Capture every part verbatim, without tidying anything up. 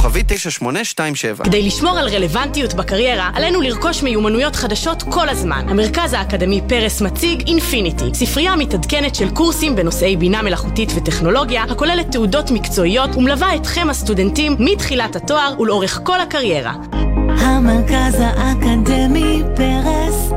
כוכבי תשע שמונה שתיים שבע. כדי לשמור על רלוונטיות בקריירה, עלינו לרכוש מיומנויות חדשות כל הזמן. המרכז האקדמי פרס מציג אינפיניטי, ספרייה מתעדכנת של קורסים בנושאי בינה מלאכותית וטכנולוגיה, הכוללת תעודות מקצועיות ומלווה אתכם הסטודנטים מתחילת התואר ולאורך כל הקריירה. המרכז האקדמי פרס,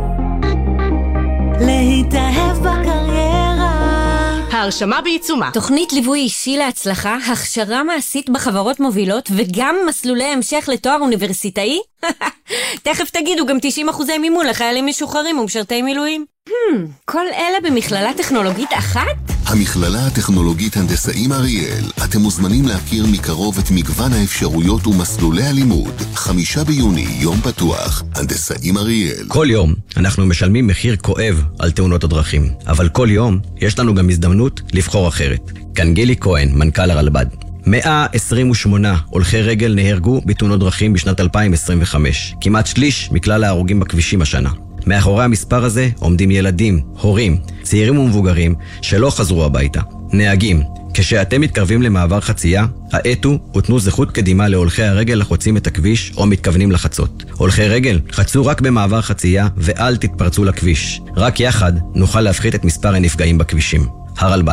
להתאהב בקריירה. ההרשמה בעיצומה. תוכנית ליווי אישי להצלחה, הכשרה מעשית בחברות מובילות וגם מסלולי המשך לתואר אוניברסיטאי? תכף תגידו גם תשעים אחוזי מימון לחיילים משוחררים ומשרתי מילואים. Hmm, כל אלה במכללה טכנולוגית אחת? המכללה הטכנולוגית הנדסאים אריאל. אתם מוזמנים להכיר מקרוב את מגוון האפשרויות ומסלולי הלימוד. חמישה ביוני, יום פתוח, הנדסאים אריאל. כל יום אנחנו משלמים מחיר כואב על תאונות הדרכים, אבל כל יום יש לנו גם הזדמנות לבחור אחרת. כאן גילי כהן, מנכ"ל הרלב"ד. מאה עשרים ושמונה הולכי רגל נהרגו בתאונות דרכים בשנת אלפיים עשרים וחמש, כמעט שליש מכלל ההרוגים בכבישים השנה. מאחורי המספר הזה עומדים ילדים, הורים, צעירים ומבוגרים שלא חזרו הביתה. נהגים, כשאתם מתקרבים למעבר חצייה, האטו ותנו זכות קדימה להולכי הרגל החוצים את הכביש או מתכוונים לחצות. הולכי רגל, חצו רק במעבר חצייה ואל תתפרצו לכביש. רק יחד נוכל להפחית את מספר הנפגעים בכבישים. הרלב"ד.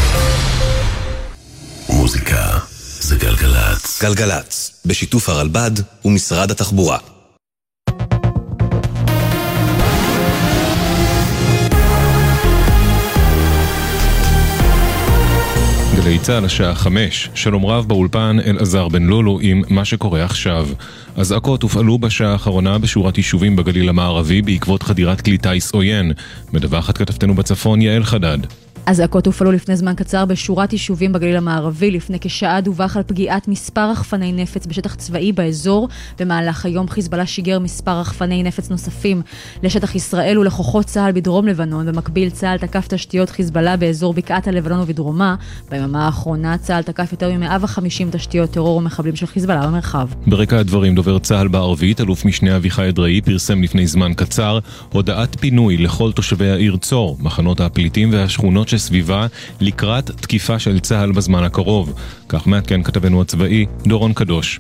מוזיקה זה גלגלץ. גלגלץ, בשיתוף הרלב"ד ומשרד התחבורה. גלי צה"ל השעה חמש, שלום רב באולפן אלעזר בן לולו עם מה שקורה עכשיו. אזעקות הופעלו בשעה האחרונה בשורת יישובים בגליל המערבי בעקבות חדירת כלי טיס עוין. מדווחת כתבתנו בצפון יעל חדד. אזעקות הופעלו לפני זמן קצר בשורת יישובים בגליל המערבי. לפני כשעה דווח על פגיעת מספר רחפני נפץ בשטח צבאי באזור. במהלך היום חיזבאללה שיגר מספר רחפני נפץ נוספים לשטח ישראל ולכוחות צה"ל בדרום לבנון. במקביל צה"ל תקף תשתיות חיזבאללה באזור בקעת הלבנון ובדרומה. ביממה האחרונה צה"ל תקף יותר מ-מאה וחמישים תשתיות טרור ומחבלים של חיזבאללה במרחב. ברקע הדברים דובר צה"ל בערבית, אלוף משנה אביחי אדראי, פרסם לפני זמן קצר הודעת פינוי לכל תושבי העיר צור, מחנות הפליטים והשכונות שסביבה לקראת תקיפה של צה"ל בזמן הקרוב. כך מעדכן כתבנו הצבאי דורון קדוש.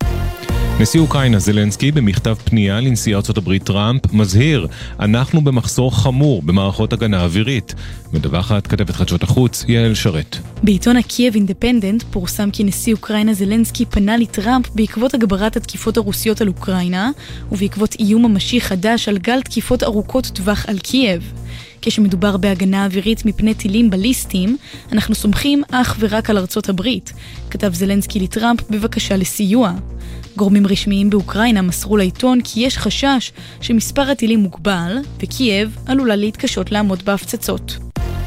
נשיא אוקראינה זלנסקי במכתב פנייה לנשיא ארצות הברית טראמפ מזהיר, אנחנו במחסור חמור במערכות הגנה אווירית. מדווחת כתבת חדשות החוץ יעל שרת. בעיתון הקייב אינדפנדנט פורסם כי נשיא אוקראינה זלנסקי פנה לטראמפ בעקבות הגברת התקיפות הרוסיות על אוקראינה ובעקבות איום ממשי חדש על גל תקיפות ארוכות טווח על קייב. כשמדובר בהגנה אווירית מפני טילים בליסטיים, אנחנו סומכים אך ורק על ארצות הברית, כתב זלנסקי לטראמפ בבקשה לסיוע. גורמים רשמיים באוקראינה מסרו לעיתון כי יש חשש שמספר הטילים מוגבל, וקייב עלולה להתקשות לעמוד בהפצצות.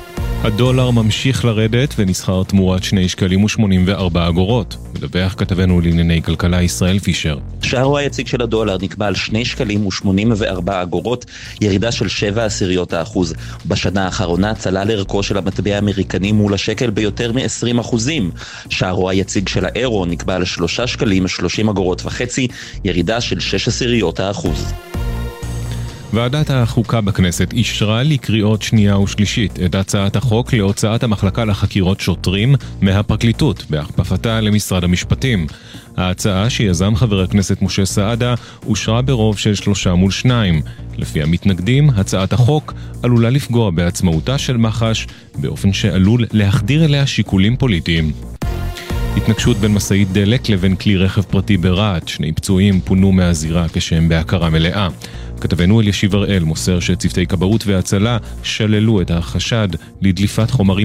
הדולר ממשיך לרדת ונסחר תמורת שני שקלים ושמונים וארבע אגורות. מדווח כתבנו לענייני כלכלה ישראל פישר. שערו היציג של הדולר נקבע על שני שקלים ושמונים וארבע אגורות, ירידה של שבע עשיריות האחוז. בשנה האחרונה צלל ערכו של המטבע האמריקני מול השקל ביותר מ-עשרים אחוזים. שערו היציג של האירו נקבע על שלושה שקלים ושלושים אגורות וחצי, ירידה של שש עשיריות האחוז. ועדת החוקה בכנסת אישרה לקריאות שנייה ושלישית את הצעת החוק להוצאת המחלקה לחקירות שוטרים מהפרקליטות בהכפפתה למשרד המשפטים. ההצעה שיזם חבר הכנסת משה סעדה אושרה ברוב של שלושה מול שניים. לפי המתנגדים, הצעת החוק עלולה לפגוע בעצמאותה של מח"ש באופן שעלול להחדיר אליה שיקולים פוליטיים. התנגשות בין מסעית דלק לבין כלי רכב פרטי ברעת, שני פצועים פונו מהזירה כשהם בהכרה מלאה. כתבנו אלישיב הראל מוסר שצוותי כבאות והצלה שללו את החשד לדליפת חומרים